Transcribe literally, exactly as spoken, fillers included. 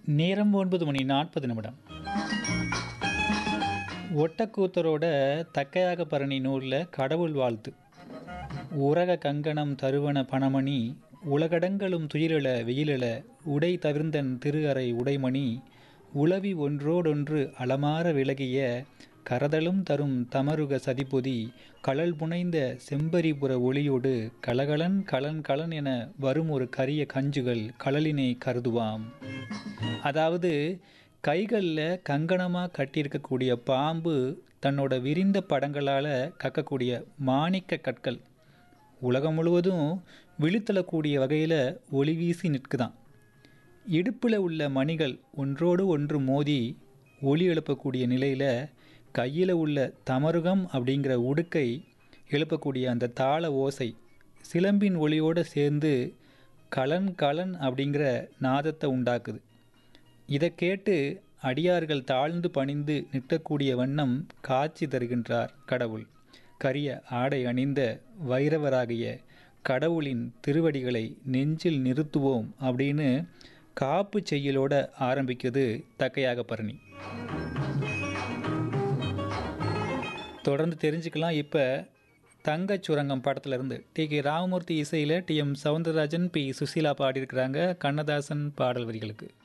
நேரம் ஒன்பது மணி நாற்பது நிமிடம். ஒட்டக்கூத்தரோட தக்கையாக பரணி நூலில் கடவுள் வாழ்த்து. உரக கங்கணம் தருவன பணமணி உலகடங்களும் துயிலெழ வெயிலெழ உடை தவிர்ந்தன் திரு அறை உடைமணி உளவி ஒன்றோடொன்று அலமார விலகிய கரதலும் தரும் தமருக சதிபொதி கழல் புனைந்த செம்பரிபுர ஒளியோடு கலகலன் கலன் கலன் என வரும் ஒரு கரிய கஞ்சுகள் கழலினை கருதுவாம். அதாவது கைகளில் கங்கணமாக கட்டியிருக்கக்கூடிய பாம்பு தன்னோட விரிந்த படங்களால் கக்கக்கூடிய மாணிக்க கற்கள் உலகம் முழுவதும் விழித்தளக்கூடிய வகையில் ஒளி வீசி நிற்குதான். இடுப்பில் உள்ள மணிகள் ஒன்றோடு ஒன்று மோதி ஒளி எழுப்பக்கூடிய நிலையில் கையில் உள்ள தமருகம் அப்படிங்கிற உடுக்கை எழுப்பக்கூடிய அந்த தாள ஓசை சிலம்பின் ஒளியோடு சேர்ந்து கலன் கலன் அப்படிங்கிற நாதத்தை உண்டாக்குது. இதை கேட்டு அடியார்கள் தாழ்ந்து பணிந்து நிற்கக்கூடிய வண்ணம் காட்சி தருகின்றார் கடவுள். கரிய ஆடை அணிந்த வைரவராகிய கடவுளின் திருவடிகளை நெஞ்சில் நிறுத்துவோம் அப்படின்னு காப்பு செய்யலோட ஆரம்பிக்குது தக்கையாக பரணி. தொடர்ந்து தெரிஞ்சுக்கலாம். இப்போ தங்கச் சுரங்கம் படத்துலேருந்து டி கே ராமமூர்த்தி இசையில் D M Soundararajan, B Susheela பாடியிருக்கிறாங்க Kannadasan பாடல் வரிகளுக்கு.